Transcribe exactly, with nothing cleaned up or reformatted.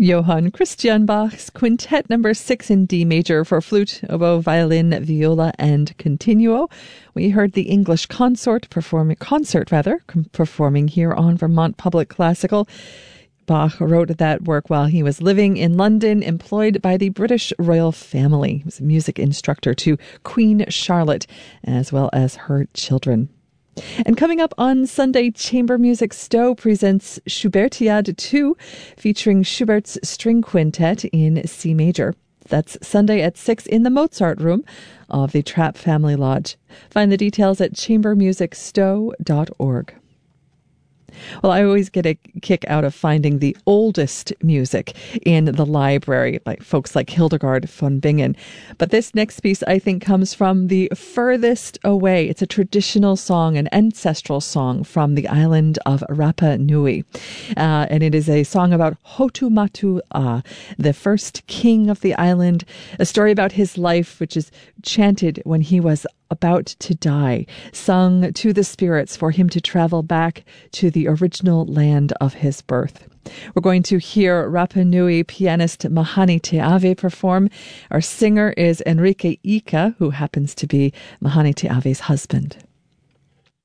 Johann Christian Bach's Quintet Number Six in D Major for flute, oboe, violin, viola, and continuo. We heard the English consort performing concert rather performing here on Vermont Public Classical. Bach wrote that work while he was living in London, employed by the British royal family. He was a music instructor to Queen Charlotte, as well as her children. And coming up on Sunday, Chamber Music Stowe presents Schubertiade two, featuring Schubert's String Quintet in C major. That's Sunday at six in the Mozart Room of the Trapp Family Lodge. Find the details at chamber music stowe dot org. Well, I always get a kick out of finding the oldest music in the library, like folks like Hildegard von Bingen. But this next piece, I think, comes from the furthest away. It's a traditional song, an ancestral song from the island of Rapa Nui. Uh, and it is a song about Hotumatua, the first king of the island, a story about his life, which is chanted when he was about to die, sung to the spirits for him to travel back to the original land of his birth. We're going to hear Rapa Nui pianist Mahani Te Ave perform. Our singer is Enrique Ika, who happens to be Mahani Te Ave's husband.